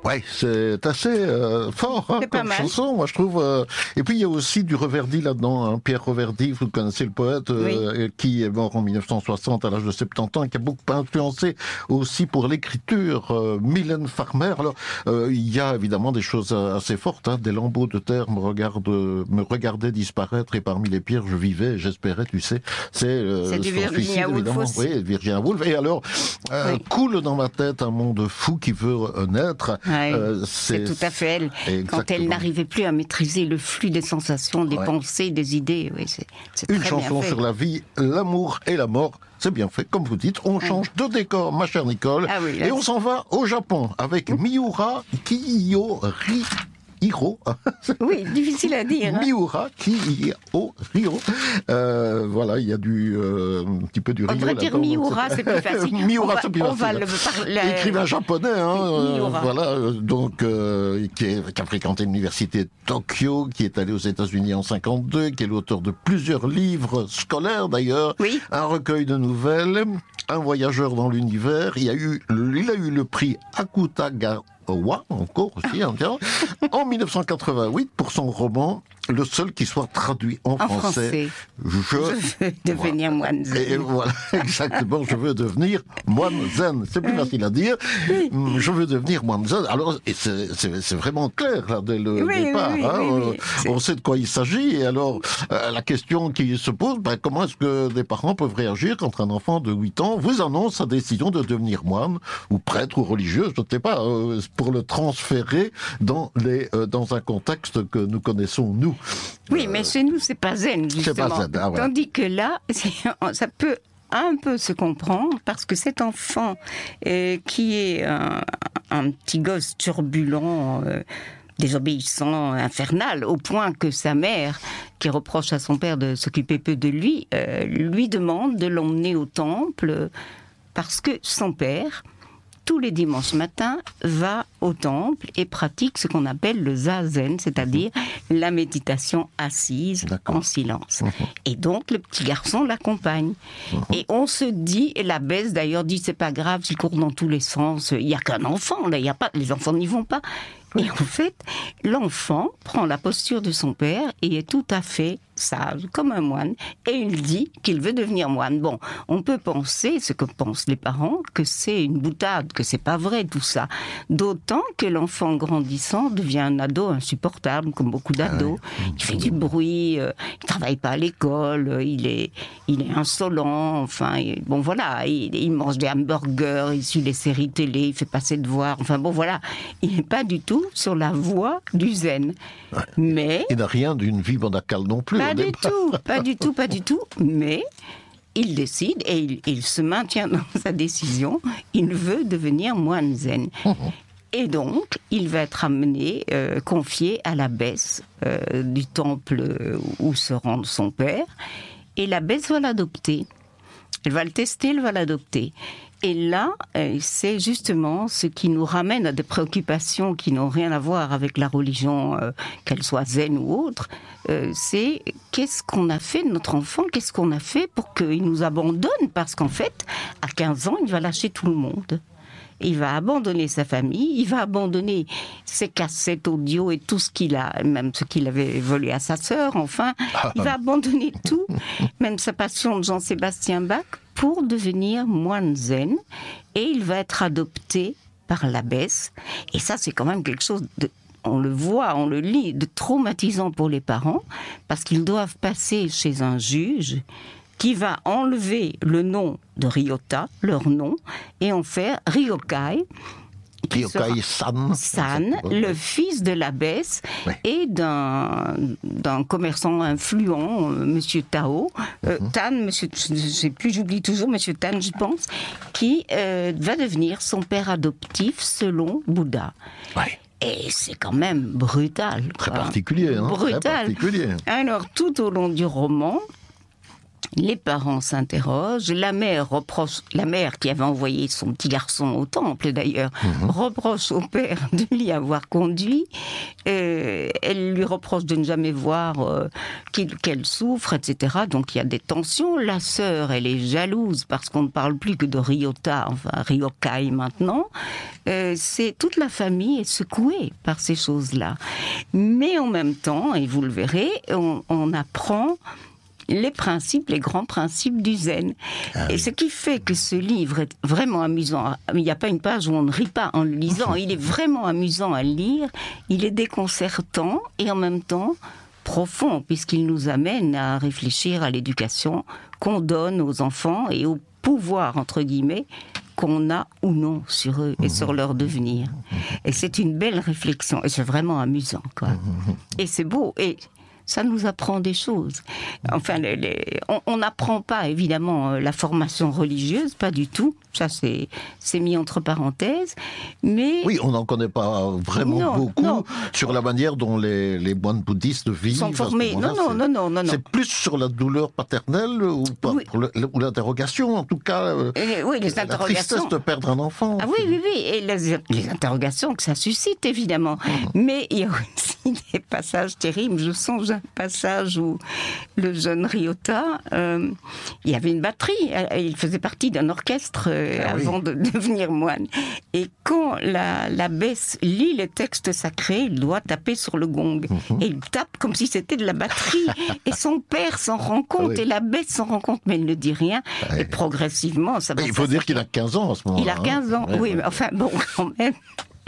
Ouais, c'est assez fort C'est comme chanson, moi je trouve. Et puis il y a aussi du Reverdy là-dedans. Hein. Pierre Reverdy, vous connaissez le poète, qui est mort en 1960 à l'âge de 70 ans, et qui a beaucoup influencé aussi pour l'écriture Mylène Farmer. Alors il y a évidemment des choses assez fortes. Hein. Des lambeaux de terre me regardaient disparaître, et parmi les pierres je vivais, j'espérais, tu sais. C'est du Virginia Woolf aussi. Oui, Virginia Woolf. Et alors, coule dans ma tête un monde fou qui veut naître. C'est tout à fait elle. Exactement. Quand elle n'arrivait plus à maîtriser le flux des sensations, des pensées, des idées. Oui, c'est une très chanson bien fait. sur la vie, l'amour et la mort. C'est bien fait, comme vous dites. On change de décor, ma chère Nicole. Et on s'en va au Japon avec Miura Kiyohiro. Oui, difficile à dire. Hein. Miura Kiyohiro. Voilà, il y a un petit peu du On Rio devrait dire là-dedans. Miura, c'est plus facile. Miura, c'est plus facile. On va le parler. Écrivain japonais, Miura. voilà, donc qui a fréquenté l'université de Tokyo, qui est allé aux États-Unis en 52, qui est l'auteur de plusieurs livres scolaires d'ailleurs, un recueil de nouvelles, un voyageur dans l'univers. Il a eu le prix Akutagawa, encore aussi, en 1988 pour son roman Le seul qui soit traduit en français. Je veux devenir moine zen. Et voilà, exactement, je veux devenir moine zen. C'est plus facile à dire. Je veux devenir moine zen. Alors, c'est vraiment clair, là, dès le départ. On sait de quoi il s'agit. Et alors, la question qui se pose, comment est-ce que des parents peuvent réagir quand un enfant de 8 ans vous annonce sa décision de devenir moine, ou prêtre, ou religieux, je ne sais pas, pour le transférer dans un contexte que nous connaissons, nous. Oui, mais chez nous, c'est pas zen, justement. C'est pas zen, ouais. Tandis que là, ça peut un peu se comprendre, parce que cet enfant qui est un petit gosse turbulent, désobéissant, infernal, au point que sa mère, qui reproche à son père de s'occuper peu de lui, lui demande de l'emmener au temple, parce que son père, tous les dimanches matins, va au temple et pratique ce qu'on appelle le zazen, c'est-à-dire la méditation assise en silence. Et donc, le petit garçon l'accompagne. Et on se dit, et l'abbesse d'ailleurs dit, c'est pas grave s'il court dans tous les sens, il n'y a qu'un enfant, là, les enfants n'y vont pas. Et en fait, l'enfant prend la posture de son père et est tout à fait sage, comme un moine, et il dit qu'il veut devenir moine. Bon, on peut penser, ce que pensent les parents, que c'est une boutade, que c'est pas vrai tout ça. D'autant que l'enfant grandissant devient un ado insupportable, comme beaucoup d'ados. Il fait du bruit, il travaille pas à l'école, il est insolent, enfin, bon voilà, il mange des hamburgers, il suit les séries télé, il fait pas ses devoirs, enfin bon voilà, il n'est pas du tout sur la voie du zen. Mais il n'a rien d'une vie monacale non plus. Pas du tout. Mais il décide et il se maintient dans sa décision. Il veut devenir moine zen. Et donc, il va être amené, confié à l'abbesse du temple où se rend son père. Et l'abbesse va l'adopter. Elle va le tester, elle va l'adopter. Et là, c'est justement ce qui nous ramène à des préoccupations qui n'ont rien à voir avec la religion, qu'elle soit zen ou autre. C'est qu'est-ce qu'on a fait de notre enfant, qu'est-ce qu'on a fait pour qu'il nous abandonne. Parce qu'en fait, à 15 ans, il va lâcher tout le monde. Il va abandonner sa famille, il va abandonner ses cassettes audio et tout ce qu'il a, même ce qu'il avait volé à sa sœur, enfin. Il va abandonner tout, même sa passion de Jean-Sébastien Bach, pour devenir moine zen. Et il va être adopté par l'abbesse. Et ça, c'est quand même quelque chose de... On le voit, on le lit, de traumatisant pour les parents, parce qu'ils doivent passer chez un juge qui va enlever le nom de Ryota, leur nom, et en faire Ryokai. San, le fils de l'abbesse et d'un commerçant influent, Monsieur Tao, Tan, Monsieur, je sais plus, j'oublie toujours Monsieur Tan, je pense, qui va devenir son père adoptif selon Bouddha. Ouais. Et c'est quand même brutal. Très particulier, hein. Brutal. Très particulier. Alors, tout au long du roman, Les parents s'interrogent, la mère qui avait envoyé son petit garçon au temple d'ailleurs, reproche au père de l'y avoir conduit, elle lui reproche de ne jamais voir qu'elle souffre, etc. Donc il y a des tensions, la sœur elle est jalouse parce qu'on ne parle plus que de Ryota, enfin Ryokai maintenant, c'est toute la famille est secouée par ces choses-là. Mais en même temps, et vous le verrez, on apprend les grands principes du zen. Et ce qui fait que ce livre est vraiment amusant. Il n'y a pas une page où on ne rit pas en le lisant. Il est vraiment amusant à lire. Il est déconcertant et en même temps profond, puisqu'il nous amène à réfléchir à l'éducation qu'on donne aux enfants et au pouvoir, entre guillemets, qu'on a ou non sur eux et sur leur devenir. Et c'est une belle réflexion. Et c'est vraiment amusant, quoi. Et c'est beau. Et ça nous apprend des choses. Enfin, on n'apprend pas, évidemment, la formation religieuse, pas du tout. Ça, c'est mis entre parenthèses. Mais oui, on n'en connaît pas vraiment beaucoup sur la manière dont les moines bouddhistes vivent. Sont formés. Non. C'est plus sur la douleur paternelle ou l'interrogation, en tout cas. Oui, les interrogations. La tristesse de perdre un enfant. Ah oui. Et les interrogations que ça suscite, évidemment. Mais il y a aussi des passages terribles. Je songe à un passage où le jeune Ryota, il y avait une batterie. Il faisait partie d'un orchestre avant de devenir moine. Et quand l'abbesse lit les textes sacrés, il doit taper sur le gong. Et il tape comme si c'était de la batterie. Et son père s'en rend compte, et l'abbesse s'en rend compte, mais il ne dit rien. Et progressivement, ça va. Il faut dire qu'il a 15 ans à ce moment-là. Il a 15 ans, oui, mais enfin bon, quand même.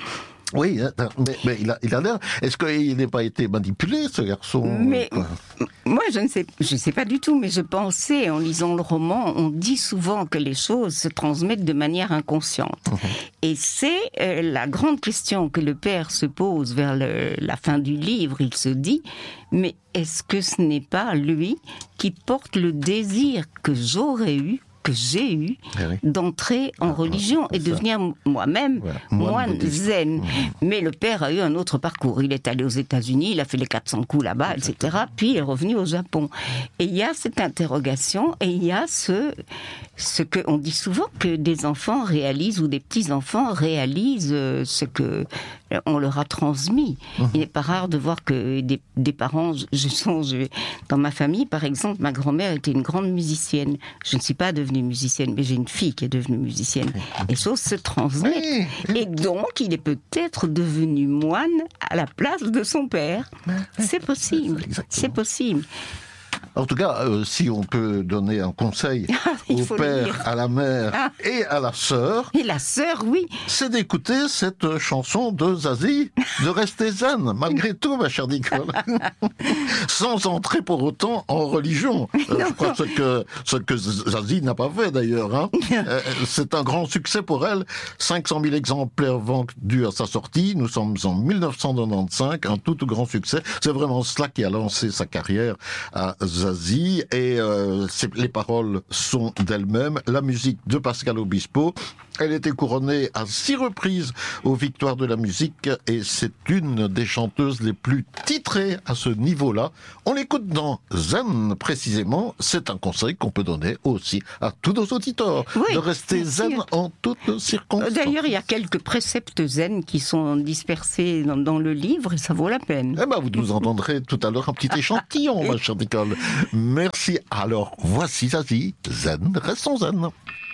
Oui, mais il a l'air. Est-ce qu'il n'a pas été manipulé, ce garçon? Mais moi, je ne sais pas du tout, mais je pensais, en lisant le roman, on dit souvent que les choses se transmettent de manière inconsciente. Et c'est la grande question que le père se pose vers la fin du livre. Il se dit, mais est-ce que ce n'est pas lui qui porte le désir que j'ai eu d'entrer en religion et devenir moi-même moine zen. Mais le père a eu un autre parcours. Il est allé aux États-Unis, il a fait les 400 coups là-bas, etc. Puis il est revenu au Japon. Et il y a cette interrogation et il y a ce qu'on dit souvent que des enfants réalisent ou des petits-enfants réalisent ce que on leur a transmis. Il n'est pas rare de voir que des parents, je songe, dans ma famille, par exemple, ma grand-mère était une grande musicienne. Je ne suis pas devenue musicienne, mais j'ai une fille qui est devenue musicienne. Les choses se transmettent. Et donc, il est peut-être devenu moine à la place de son père. C'est possible. C'est possible. En tout cas, si on peut donner un conseil au père, à la mère et à la sœur... Et la sœur, oui. C'est d'écouter cette chanson de Zazie, de rester zen, malgré tout, ma chère Nicole. Sans entrer pour autant en religion. Je crois ce que Zazie n'a pas fait, d'ailleurs. Hein. C'est un grand succès pour elle. 500 000 exemplaires vendus à sa sortie. Nous sommes en 1995, un tout grand succès. C'est vraiment cela qui a lancé sa carrière à Zazie, et les paroles sont d'elles-mêmes. La musique de Pascal Obispo. Elle était couronnée à 6 reprises aux Victoires de la musique, et c'est une des chanteuses les plus titrées à ce niveau-là. On l'écoute dans Zen, précisément. C'est un conseil qu'on peut donner aussi à tous nos auditeurs, de rester zen en toutes circonstances. D'ailleurs, il y a quelques préceptes zen qui sont dispersés dans le livre, et ça vaut la peine. Eh ben, vous nous entendrez tout à l'heure un petit échantillon, ma chère Nicole. Merci. Alors, voici Zazie, Zen, restons zen.